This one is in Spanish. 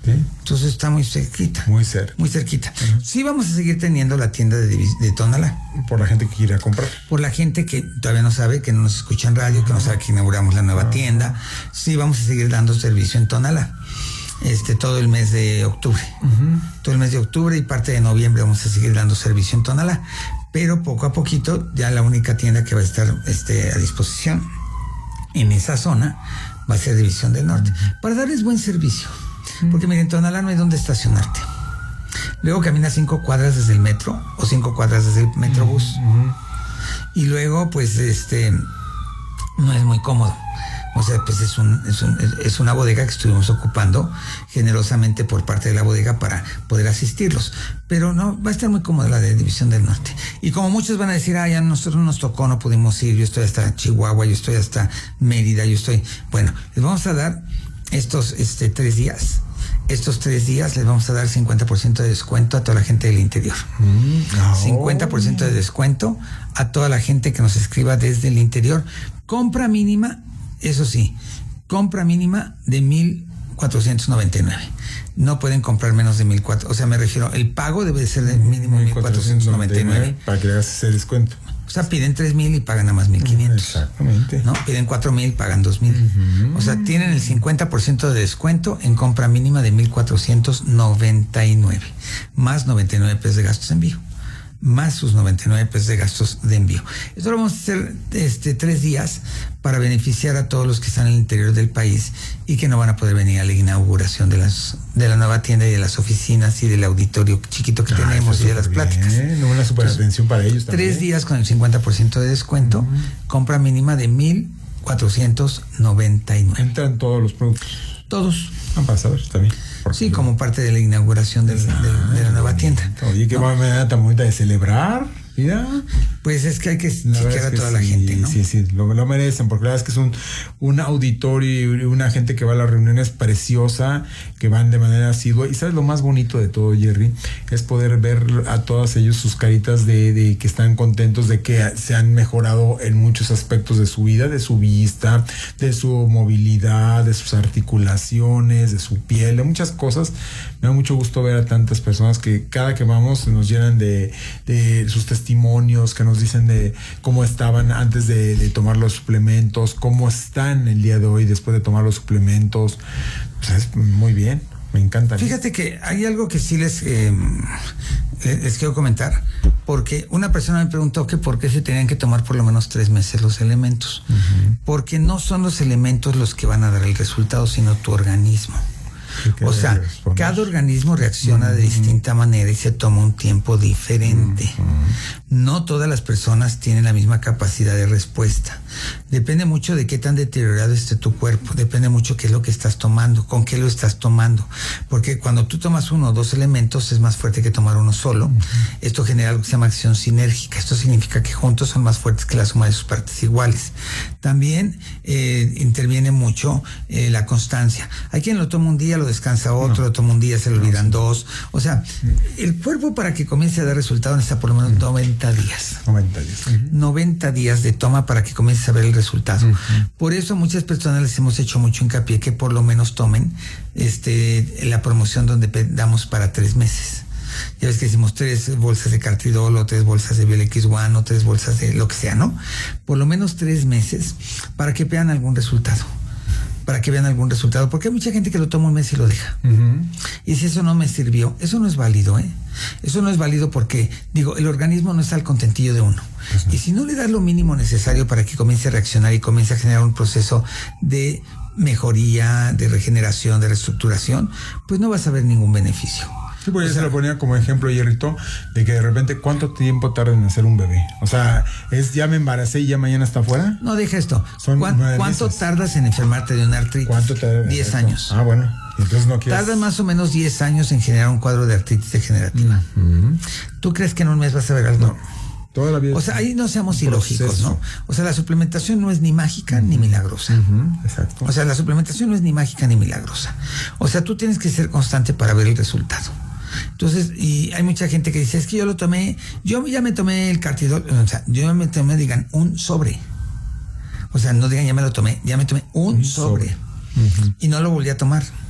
¿Sí? Entonces está muy cerquita. Muy cerca. Muy cerquita. Sí vamos a seguir teniendo la tienda de Tonalá. Por la gente que quiera comprar. Por la gente que todavía no sabe, que no nos escucha en radio, que no sabe que inauguramos la nueva tienda. Sí vamos a seguir dando servicio en Tonalá. Todo el mes de octubre. Todo el mes de octubre y parte de noviembre vamos a seguir dando servicio en Tonalá. Pero poco a poquito, ya la única tienda que va a estar a disposición en esa zona va a ser División del Norte. Para darles buen servicio. Porque miren, en Tonalá no hay donde estacionarte. Luego caminas 5 cuadras desde el metro o 5 cuadras desde el metrobús. Y luego, pues, no es muy cómodo. O sea, pues es una bodega que estuvimos ocupando generosamente por parte de la bodega para poder asistirlos. Pero no, va a estar muy cómoda la de División del Norte. Y como muchos van a decir, ya nosotros nos tocó, no pudimos ir, yo estoy hasta Chihuahua, yo estoy hasta Mérida, bueno, les vamos a dar estos 3 días. Estos 3 días les vamos a dar 50% de descuento a toda la gente del interior. 50% de descuento a toda la gente que nos escriba desde el interior. Compra mínima, eso sí, compra mínima de 1,499. No pueden comprar menos de 1,400. O sea, me refiero, el pago debe de ser de mínimo 1,499. Para que le hagas ese descuento. O sea, piden 3,000 y pagan nada más 1,500. Exactamente. ¿No? Piden 4,000, pagan 2,000. O sea, tienen el 50% de descuento en compra mínima de 1,499. Más 99 pesos de gastos de envío. Más sus 99 pesos de gastos de envío. Esto lo vamos a hacer 3 días para beneficiar a todos los que están en el interior del país y que no van a poder venir a la inauguración de la nueva tienda y de las oficinas y del auditorio chiquito que tenemos y de las pláticas. Una super atención para ellos también. 3 días con el 50% de descuento, compra mínima de 1,499. ¿Entran todos los productos? Todos. Para saber, está bien. Sí, como parte de la inauguración de la nueva tienda. Oye, qué manera tan bonita de celebrar. Mira. Pues es que hay que chequear a toda la gente, ¿no? Sí, lo merecen, porque la verdad es que es un auditorio y una gente que va a las reuniones preciosa, que van de manera asidua. Y sabes lo más bonito de todo, Jerry, es poder ver a todos ellos sus caritas de que están contentos, de que se han mejorado en muchos aspectos de su vida, de su vista, de su movilidad, de sus articulaciones, de su piel, de muchas cosas. Me da mucho gusto ver a tantas personas que cada que vamos nos llenan de sus testimonios, que nos dicen de cómo estaban antes de tomar los suplementos, cómo están el día de hoy después de tomar los suplementos. O sea, es muy bien, me encanta. Fíjate que hay algo que sí les quiero comentar, porque una persona me preguntó que por qué se tenían que tomar por lo menos 3 meses los elementos. Porque no son los elementos los que van a dar el resultado, sino tu organismo. O sea, cada organismo reacciona de distinta manera y se toma un tiempo diferente. No todas las personas tienen la misma capacidad de respuesta. Depende mucho de qué tan deteriorado esté tu cuerpo. Depende mucho qué es lo que estás tomando, con qué lo estás tomando. Porque cuando tú tomas 1 o 2 elementos es más fuerte que tomar uno solo. Esto genera algo que se llama acción sinérgica. Esto significa que juntos son más fuertes que la suma de sus partes iguales. También interviene mucho la constancia. Hay quien lo toma un día, lo descansa otro, lo toma un día, se le olvidan 2. O sea, el cuerpo para que comience a dar resultado necesita por lo menos 90 días. 90 días de toma para que comiences a ver el resultado. Por eso muchas personas les hemos hecho mucho hincapié que por lo menos tomen la promoción donde damos para 3 meses. Ya ves que decimos 3 bolsas de Cartidol o 3 bolsas de BLX1 o 3 bolsas de lo que sea, ¿no? Por lo menos 3 meses para que vean algún resultado. Porque hay mucha gente que lo toma un mes y lo deja. Y si eso no me sirvió, eso no es válido, ¿eh? Eso no es válido porque, el organismo no está al contentillo de uno. Y si no le das lo mínimo necesario para que comience a reaccionar y comience a generar un proceso de mejoría, de regeneración, de reestructuración, pues no vas a ver ningún beneficio. Sí, pues yo se lo ponía como ejemplo, Jerrito, de que de repente, ¿cuánto tiempo tarda en nacer un bebé? O sea, ya me embaracé y ya mañana está afuera. No, deja esto. ¿Cuánto tardas en enfermarte de una artritis? ¿Cuánto tarda? 10 años. Ah, bueno. Entonces no quieres... Tardas más o menos 10 años en generar un cuadro de artritis degenerativa. ¿Tú crees que en un mes vas a ver algo? No. Toda la vida. O sea, ahí no seamos ilógicos, ¿no? O sea, la suplementación no es ni mágica ni milagrosa. Exacto. O sea, la suplementación no es ni mágica ni milagrosa. O sea, tú tienes que ser constante para ver el resultado. Entonces, y hay mucha gente que dice, es que yo ya me tomé el Cartidol, o sea, yo me tomé, digan, un sobre. O sea, no digan, ya me tomé un sobre. Y no lo volví a tomar.